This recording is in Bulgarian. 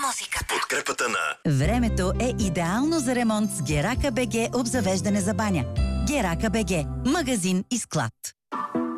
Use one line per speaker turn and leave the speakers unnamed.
музиката.
Подкрепата на
Времето е идеално за ремонт с Герака БГ обзавеждане за баня. Герака БГ – магазин и склад.